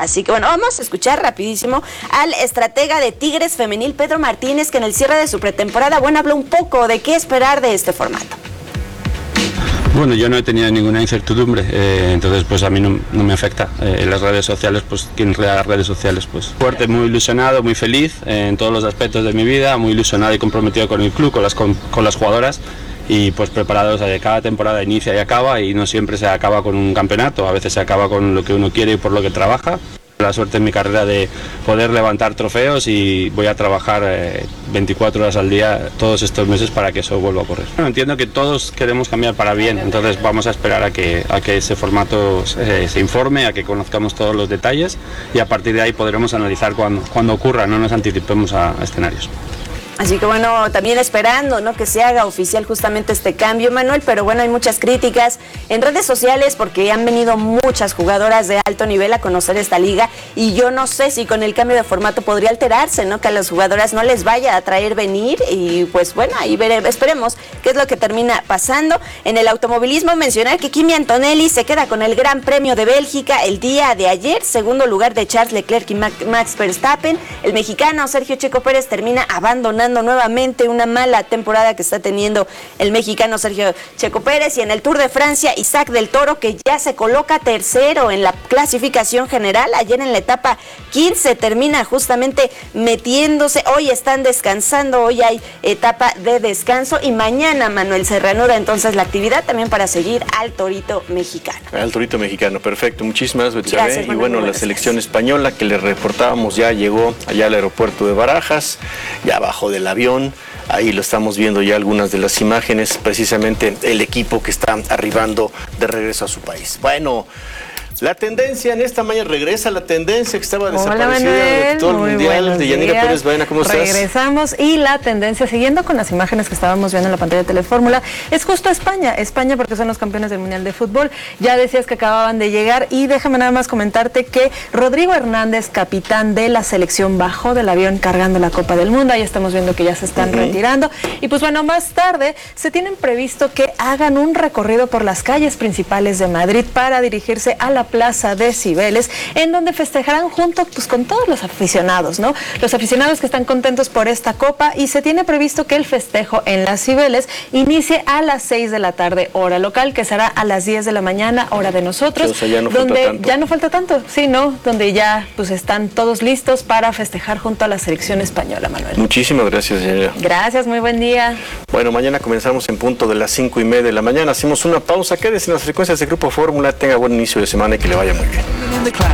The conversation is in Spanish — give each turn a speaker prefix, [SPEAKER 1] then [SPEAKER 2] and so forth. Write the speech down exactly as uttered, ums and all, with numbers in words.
[SPEAKER 1] Así que bueno, vamos a escuchar rapidísimo al estratega de Tigres Femenil, Pedro Martínez, que en el cierre de su pretemporada, bueno, habló un poco de qué esperar de este formato.
[SPEAKER 2] Bueno, yo no he tenido ninguna incertidumbre, eh, entonces pues a mí no, no me afecta. Eh, en las redes sociales, pues quien crea las redes sociales, pues fuerte, muy ilusionado, muy feliz eh, en todos los aspectos de mi vida, muy ilusionado y comprometido con el club, con las, con, con las jugadoras y pues preparados. O sea, cada temporada inicia y acaba y no siempre se acaba con un campeonato, a veces se acaba con lo que uno quiere y por lo que trabaja. La suerte en mi carrera de poder levantar trofeos y voy a trabajar eh, veinticuatro horas al día todos estos meses para que eso vuelva a ocurrir. Bueno, entiendo que todos queremos cambiar para bien, entonces vamos a esperar a que, a que ese formato eh, se informe, a que conozcamos todos los detalles y a partir de ahí podremos analizar cuando, cuando ocurra, no nos anticipemos a, a escenarios.
[SPEAKER 1] Así que bueno, también esperando, ¿no?, que se haga oficial justamente este cambio, Manuel, pero bueno, hay muchas críticas en redes sociales porque han venido muchas jugadoras de alto nivel a conocer esta liga y yo no sé si con el cambio de formato podría alterarse, ¿no?, que a las jugadoras no les vaya a atraer venir y pues bueno, ahí veremos, esperemos qué es lo que termina pasando. En el automovilismo, mencionar que Kimi Antonelli se queda con el Gran Premio de Bélgica el día de ayer, segundo lugar de Charles Leclerc y Max Verstappen. El mexicano Sergio Checo Pérez termina abandonando nuevamente una mala temporada que está teniendo el mexicano Sergio Checo Pérez. Y en el Tour de Francia, Isaac del Toro, que ya se coloca tercero en la clasificación general, ayer en la etapa quince termina justamente metiéndose. Hoy están descansando, hoy hay etapa de descanso y mañana, Manuel, se reanuda entonces la actividad también para seguir al torito mexicano.
[SPEAKER 3] Al torito mexicano, perfecto, muchísimas gracias. Y bueno, la selección española que le reportábamos ya llegó allá al aeropuerto de Barajas, ya bajó del avión, ahí lo estamos viendo ya algunas de las imágenes, precisamente el equipo que está arribando de regreso a su país. Bueno, la tendencia en esta mañana, regresa la tendencia que estaba desaparecida.
[SPEAKER 4] Hola, Manuel,
[SPEAKER 3] de todo el mundial, de Yanira
[SPEAKER 4] días.
[SPEAKER 3] Pérez Baena, ¿cómo estás?
[SPEAKER 4] Regresamos y la tendencia, siguiendo con las imágenes que estábamos viendo en la pantalla de Telefórmula, es justo España, España porque son los campeones del Mundial de Fútbol. Ya decías que acababan de llegar y déjame nada más comentarte que Rodrigo Hernández, capitán de la selección, bajó del avión cargando la Copa del Mundo. Ahí estamos viendo que ya se están uh-huh. retirando. Y pues bueno, más tarde se tienen previsto que hagan un recorrido por las calles principales de Madrid para dirigirse a la Plaza de Cibeles, en donde festejarán junto pues, con todos los aficionados, ¿no? Los aficionados que están contentos por esta copa, y se tiene previsto que el festejo en las Cibeles inicie a las seis de la tarde, hora local, que será a las diez de la mañana, hora de nosotros,
[SPEAKER 3] o sea, ya no
[SPEAKER 4] donde
[SPEAKER 3] falta tanto.
[SPEAKER 4] ya no falta tanto, sí, ¿no? Donde ya pues están todos listos para festejar junto a la selección española, Manuel.
[SPEAKER 3] Muchísimas gracias, señora.
[SPEAKER 4] Gracias, muy buen día.
[SPEAKER 3] Bueno, mañana comenzamos en punto de las cinco y media de la mañana, hacemos una pausa, quédese en las frecuencias de Grupo Fórmula, tenga buen inicio de semana y que le vaya muy bien.